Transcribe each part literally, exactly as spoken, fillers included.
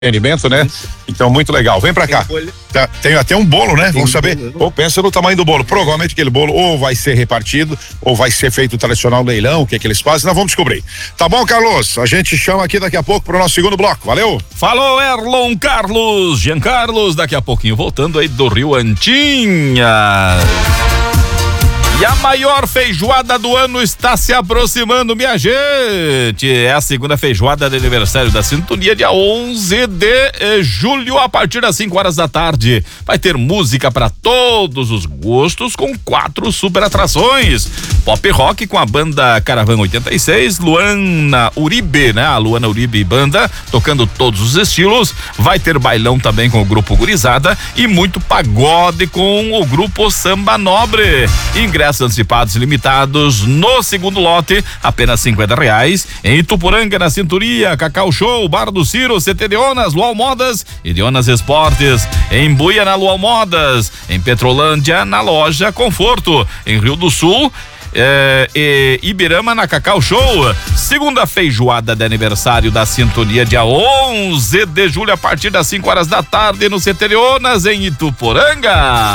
Entendimento, né? Então, muito legal. Vem pra cá. Tá, tem até um bolo, né? Vamos saber. Ou pensa no tamanho do bolo. Provavelmente aquele bolo ou vai ser repartido, ou vai ser feito o tradicional leilão, o que é que eles fazem, nós vamos descobrir. Tá bom, Carlos? A gente chama aqui daqui a pouco pro nosso segundo bloco. Valeu? Falou, Erlon Carlos, Jean Carlos, daqui a pouquinho voltando aí do Rio Antinha. E a maior feijoada do ano está se aproximando, minha gente. É a segunda feijoada de aniversário da Sintonia, dia onze de julho, a partir das cinco horas da tarde. Vai ter música para todos os gostos, com quatro super atrações. Pop rock com a banda Caravan oitenta e seis, Luana Uribe, né? A Luana Uribe Banda, tocando todos os estilos. Vai ter bailão também com o grupo Gurizada e muito pagode com o grupo Samba Nobre. Ingresso antecipados limitados no segundo lote, apenas cinquenta reais. Em Ituporanga, na Cinturia, Cacau Show, Bar do Ciro, C T Deonas, Luau Modas e Deonas Esportes. Em Buia, na Luau Modas. Em Petrolândia, na Loja Conforto. Em Rio do Sul, É, e Ibirama, na Cacau Show. Segunda feijoada de aniversário da Sintonia, dia onze de julho, a partir das cinco horas da tarde, no C T Deonas, em Ituporanga.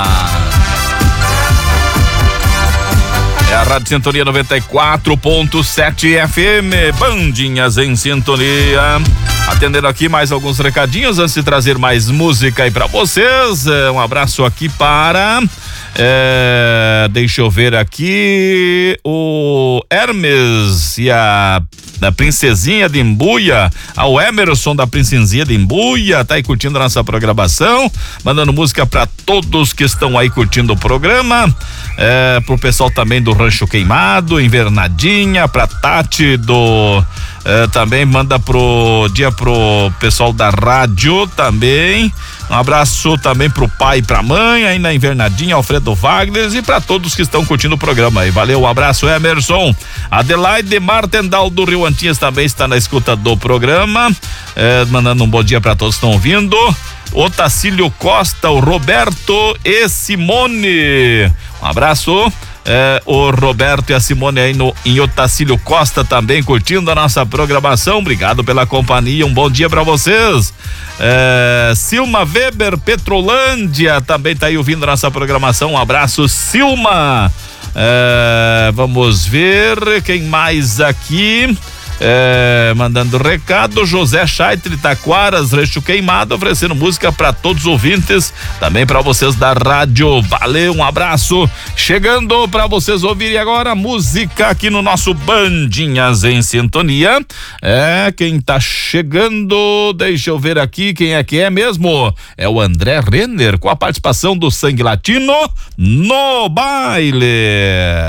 É a Rádio Sintonia noventa e quatro ponto sete F M, Bandinhas em Sintonia. Atendendo aqui mais alguns recadinhos antes de trazer mais música aí pra vocês. É, um abraço aqui para é, deixa eu ver aqui o Hermes e a da Princesinha de Embuia, ao Emerson da Princesinha de Embuia, tá aí curtindo a nossa programação, mandando música pra todos que estão aí curtindo o programa, é, pro pessoal também do Rancho Queimado, Invernadinha, pra Tati do é, também manda pro dia pro pessoal da rádio também. Um abraço também pro pai e pra mãe aí na Invernadinha, Alfredo Wagner, e pra todos que estão curtindo o programa aí. Valeu, um abraço, Emerson. Adelaide Martendal do Rio Antinhas também está na escuta do programa, é, mandando um bom dia pra todos que estão ouvindo. O Tacílio Costa, o Roberto e Simone. Um abraço. É, o Roberto e a Simone aí no, em Otacílio Costa também curtindo a nossa programação. Obrigado pela companhia, um bom dia pra vocês. É, Silma Weber, Petrolândia, também tá aí ouvindo a nossa programação. Um abraço, Silma. É, vamos ver quem mais aqui. É, mandando recado, José Chaitre, Taquaras, Rancho Queimado, oferecendo música para todos os ouvintes, também para vocês da rádio. Valeu, um abraço. Chegando para vocês ouvirem agora música aqui no nosso Bandinhas em Sintonia. É, quem tá chegando, deixa eu ver aqui quem é que é mesmo. É o André Renner, com a participação do Sangue Latino no baile.